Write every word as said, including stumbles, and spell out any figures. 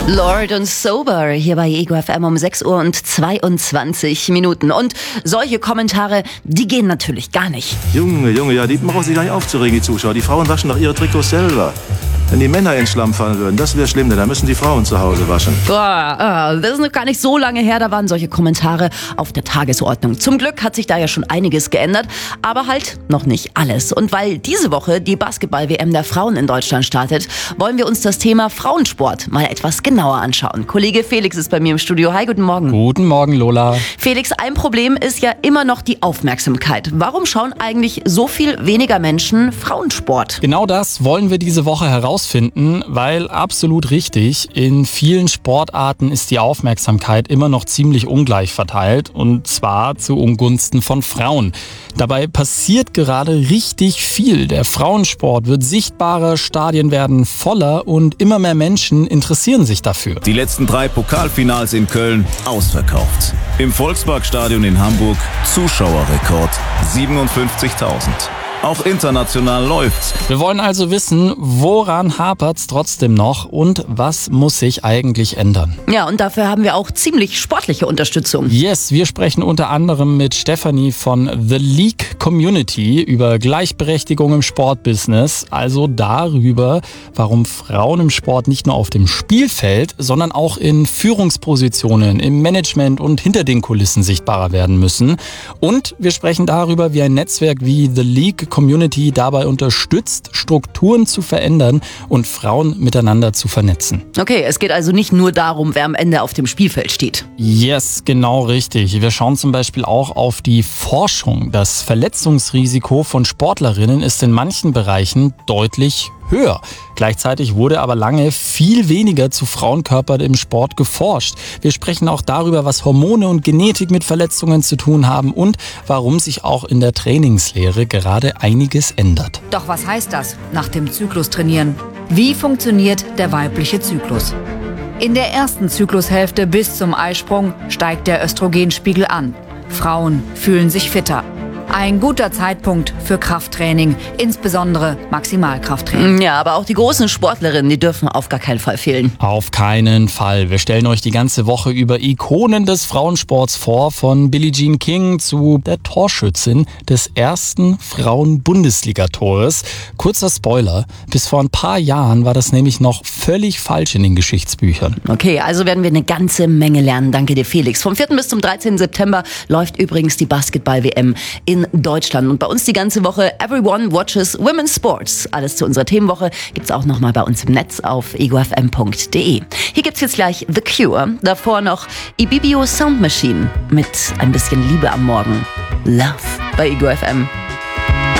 Lord und Sober hier bei Ego F M um sechs Uhr und zweiundzwanzig Minuten. Und solche Kommentare, die gehen natürlich gar nicht. Junge, Junge, ja, die brauchen sich gar nicht aufzuregen, die Zuschauer. Die Frauen waschen doch ihre Trikots selber. Wenn die Männer in den Schlamm fallen würden, das wäre schlimm, denn dann müssen die Frauen zu Hause waschen. Boah, das ist noch gar nicht so lange her, da waren solche Kommentare auf der Tagesordnung. Zum Glück hat sich da ja schon einiges geändert, aber halt noch nicht alles. Und weil diese Woche die Basketball-W M der Frauen in Deutschland startet, wollen wir uns das Thema Frauensport mal etwas genauer anschauen. Kollege Felix ist bei mir im Studio. Hi, guten Morgen. Guten Morgen, Lola. Felix, ein Problem ist ja immer noch die Aufmerksamkeit. Warum schauen eigentlich so viel weniger Menschen Frauensport? Genau das wollen wir diese Woche herausfinden. Finden, weil absolut richtig, in vielen Sportarten ist die Aufmerksamkeit immer noch ziemlich ungleich verteilt und zwar zu Ungunsten von Frauen. Dabei passiert gerade richtig viel. Der Frauensport wird sichtbarer, Stadien werden voller und immer mehr Menschen interessieren sich dafür. Die letzten drei Pokalfinals in Köln ausverkauft. Im Volksparkstadion in Hamburg Zuschauerrekord siebenundfünfzigtausend. Auch international läuft's. Wir wollen also wissen, woran hapert's trotzdem noch und was muss sich eigentlich ändern? Ja, und dafür haben wir auch ziemlich sportliche Unterstützung. Yes, wir sprechen unter anderem mit Stefanie von The League Community über Gleichberechtigung im Sportbusiness, also darüber, warum Frauen im Sport nicht nur auf dem Spielfeld, sondern auch in Führungspositionen, im Management und hinter den Kulissen sichtbarer werden müssen. Und wir sprechen darüber, wie ein Netzwerk wie The League Community dabei unterstützt, Strukturen zu verändern und Frauen miteinander zu vernetzen. Okay, es geht also nicht nur darum, wer am Ende auf dem Spielfeld steht. Yes, genau richtig. Wir schauen zum Beispiel auch auf die Forschung. Das Verletzungsrisiko von Sportlerinnen ist in manchen Bereichen deutlich höher. Gleichzeitig wurde aber lange viel weniger zu Frauenkörpern im Sport geforscht. Wir sprechen auch darüber, was Hormone und Genetik mit Verletzungen zu tun haben und warum sich auch in der Trainingslehre gerade einiges ändert. Doch was heißt das, nach dem Zyklus trainieren? Wie funktioniert der weibliche Zyklus? In der ersten Zyklushälfte bis zum Eisprung steigt der Östrogenspiegel an. Frauen fühlen sich fitter. Ein guter Zeitpunkt für Krafttraining, insbesondere Maximalkrafttraining. Ja, aber auch die großen Sportlerinnen, die dürfen auf gar keinen Fall fehlen. Auf keinen Fall. Wir stellen euch die ganze Woche über Ikonen des Frauensports vor, von Billie Jean King zu der Torschützin des ersten Frauen-Bundesliga-Tores. Kurzer Spoiler, bis vor ein paar Jahren war das nämlich noch völlig falsch in den Geschichtsbüchern. Okay, also werden wir eine ganze Menge lernen. Danke dir, Felix. Vom vierten bis zum dreizehnten September läuft übrigens die Basketball-W M in Deutschland. Und bei uns die ganze Woche Everyone Watches Women's Sports. Alles zu unserer Themenwoche gibt's auch nochmal bei uns im Netz auf ego f m punkt d e. Hier gibt's jetzt gleich The Cure. Davor noch Ibibio Sound Machine mit ein bisschen Liebe am Morgen. Love bei Ego F M.